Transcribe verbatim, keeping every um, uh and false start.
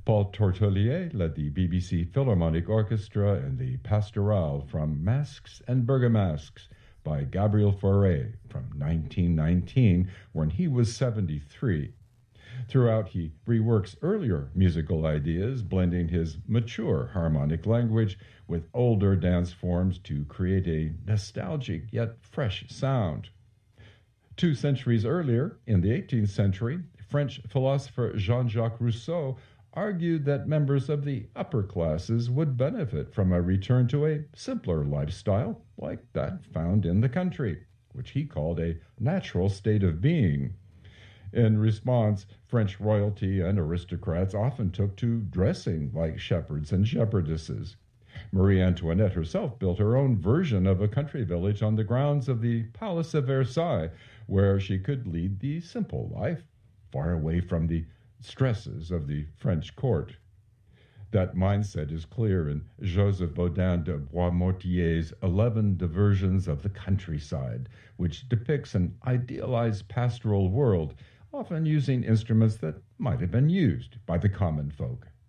Paul Tortelier led the B B C Philharmonic Orchestra in the Pastorale from Masques and Bergamasques by Gabriel Fauré from nineteen nineteen, when he was seventy-three. Throughout, he reworks earlier musical ideas, blending his mature harmonic language with older dance forms to create a nostalgic yet fresh sound. Two centuries earlier, in the eighteenth century, French philosopher Jean-Jacques Rousseau argued that members of the upper classes would benefit from a return to a simpler lifestyle like that found in the country, which he called a natural state of being. In response, French royalty and aristocrats often took to dressing like shepherds and shepherdesses. Marie Antoinette herself built her own version of a country village on the grounds of the Palace of Versailles, where she could lead the simple life, far away from the stresses of the French court. That mindset is clear in Joseph Baudin de Boismortier's Eleven Diversions of the Countryside, which depicts an idealized pastoral world, often using instruments that might have been used by the common folk.